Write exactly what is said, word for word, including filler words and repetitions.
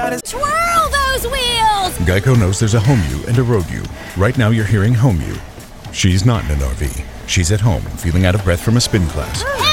Twirl those wheels! Geico knows there's a home you and a road you. Right now you're hearing home you. She's not in an R V. She's at home, feeling out of breath from a spin class.